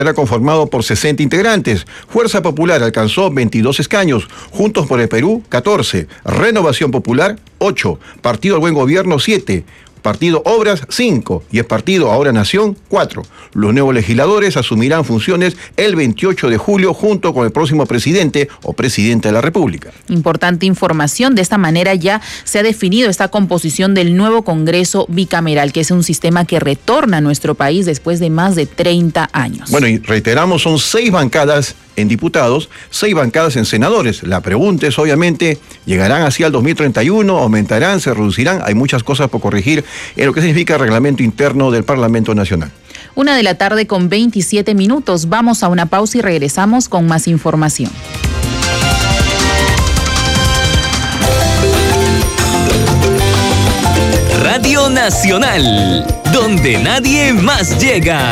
era conformado por 60 integrantes. Fuerza Popular alcanzó 22 escaños, Juntos por el Perú 14, Renovación Popular 8, Partido del Buen Gobierno 7, Partido Obras 5 y el Partido Ahora Nación 4. Los nuevos legisladores asumirán funciones el 28 de julio junto con el próximo presidente o presidenta de la República. Importante información. De esta manera ya se ha definido esta composición del nuevo Congreso bicameral, que es un sistema que retorna a nuestro país después de más de 30 años. Bueno, y reiteramos, son 6 bancadas en diputados, 6 bancadas en senadores. La pregunta es, obviamente, ¿llegarán así al 2031? ¿Aumentarán? ¿Se reducirán? Hay muchas cosas por corregir en lo que significa el reglamento interno del Parlamento Nacional. 1:27 p.m. Vamos a una pausa y regresamos con más información. Radio Nacional, donde nadie más llega.